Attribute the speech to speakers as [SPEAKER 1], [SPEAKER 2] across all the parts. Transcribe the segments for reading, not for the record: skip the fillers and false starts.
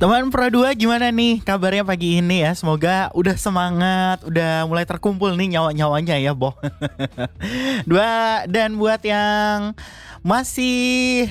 [SPEAKER 1] Teman Pro 2 gimana nih kabarnya pagi ini ya? Semoga udah semangat, udah mulai terkumpul nih nyawa-nyawanya ya, Boh. Dan buat yang masih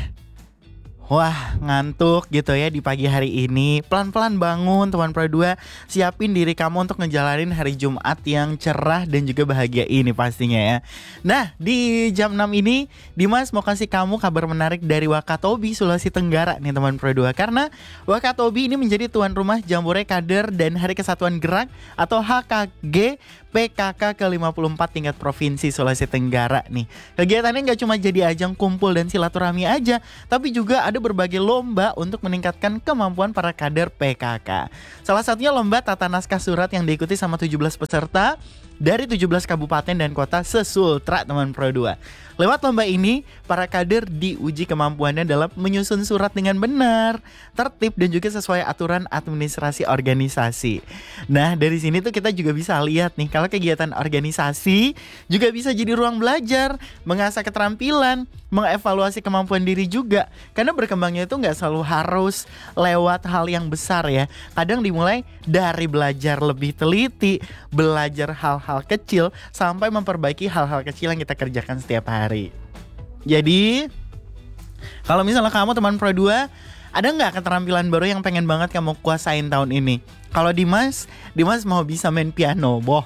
[SPEAKER 1] ngantuk gitu ya di pagi hari ini, pelan-pelan bangun teman Pro 2. Siapin diri kamu untuk ngejalanin hari Jumat yang cerah dan juga bahagia ini pastinya ya. Nah, di jam 6 ini Dimas mau kasih kamu kabar menarik dari Wakatobi, Sulawesi Tenggara nih teman Pro 2. Karena Wakatobi ini menjadi tuan rumah Jambore Kader dan Hari Kesatuan Gerak atau HKG PKK ke-54 tingkat Provinsi Sulawesi Tenggara nih. Kegiatannya nggak cuma jadi ajang kumpul dan silaturahmi aja, tapi juga ada berbagai lomba untuk meningkatkan kemampuan para kader PKK. Salah satunya lomba tata naskah surat yang diikuti sama 17 peserta dari 17 kabupaten dan kota se-Sultra teman Pro 2. Lewat lomba ini, para kader diuji kemampuannya dalam menyusun surat dengan benar, tertib dan juga sesuai aturan administrasi organisasi. Nah, dari sini tuh kita juga bisa lihat nih kalau kegiatan organisasi juga bisa jadi ruang belajar, mengasah keterampilan, mengevaluasi kemampuan diri juga. Karena berkembangnya itu nggak selalu harus lewat hal yang besar ya. Kadang dimulai dari belajar lebih teliti, belajar hal-hal kecil, sampai memperbaiki hal-hal kecil yang kita kerjakan setiap hari. Jadi, kalau misalnya kamu teman Pro 2, ada nggak keterampilan baru yang pengen banget kamu kuasain tahun ini? Kalau Dimas mau bisa main piano, Boh.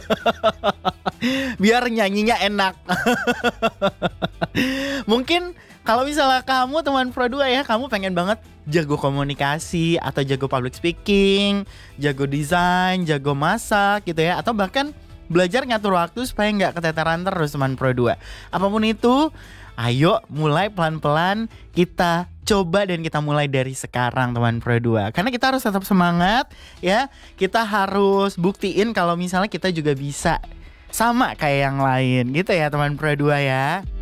[SPEAKER 1] Biar nyanyinya enak. Mungkin kalau misalnya kamu teman Pro 2 ya, kamu pengen banget jago komunikasi atau jago public speaking, jago desain, jago masak gitu ya, atau bahkan belajar ngatur waktu supaya nggak keteteran terus teman Pro 2. Apapun itu, ayo mulai pelan-pelan kita coba dan kita mulai dari sekarang teman Pro 2. Karena kita harus tetap semangat ya. Kita harus buktiin kalau misalnya kita juga bisa sama kayak yang lain gitu ya teman Pro 2 ya.